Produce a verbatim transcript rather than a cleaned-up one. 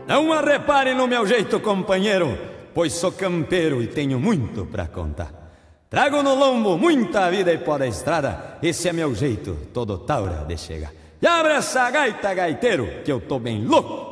Não a repare no meu jeito, companheiro, pois sou campeiro e tenho muito pra contar. Trago no lombo muita vida e pó da estrada, esse é meu jeito, todo taura de chegar. E abre essa gaita, gaiteiro, que eu tô bem louco